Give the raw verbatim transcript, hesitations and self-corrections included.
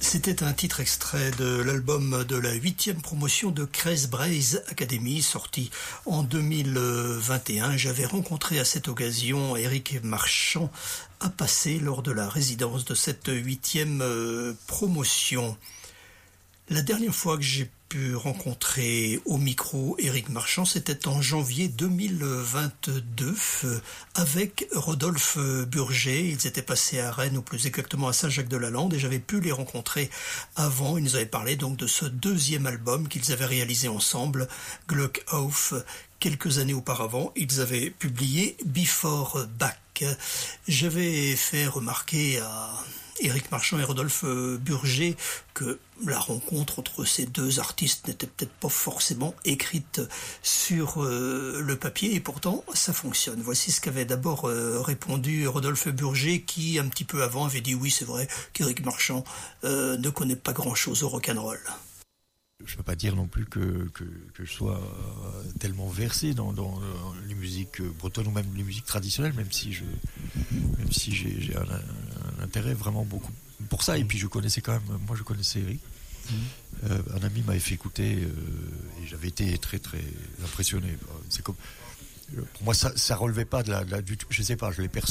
C'était un titre extrait de l'album de la huitième promotion de Craze Braze Academy, sorti en deux mille vingt et un. J'avais rencontré à cette occasion Éric Marchand à Passé lors de la résidence de cette huitième promotion. La dernière fois que j'ai pu rencontrer au micro Éric Marchand, c'était en janvier deux mille vingt-deux avec Rodolphe Burger. Ils étaient passés à Rennes, ou plus exactement à Saint-Jacques-de-la-Lande, et j'avais pu les rencontrer avant. Ils nous avaient parlé donc de ce deuxième album qu'ils avaient réalisé ensemble, Gluck Auf. Quelques années auparavant, ils avaient publié Before Bach. J'avais fait remarquer à Éric Marchand et Rodolphe Burger que la rencontre entre ces deux artistes n'était peut-être pas forcément écrite sur euh, le papier, et pourtant ça fonctionne. Voici ce qu'avait d'abord euh, répondu Rodolphe Burger, qui un petit peu avant avait dit oui, c'est vrai qu'Éric Marchand euh, ne connaît pas grand-chose au rock'n'roll. Je ne peux pas dire non plus que, que, que je sois tellement versé dans, dans les musiques bretonnes ou même les musiques traditionnelles, même si, je, même si j'ai, j'ai un, un intérêt vraiment beaucoup pour ça. Et puis je connaissais quand même, moi je connaissais Eric. Mmh. Euh, un ami m'avait fait écouter euh, et j'avais été très très impressionné. C'est comme, pour moi ça ne relevait pas de la, de la, du tout, je sais pas, je l'ai perçu.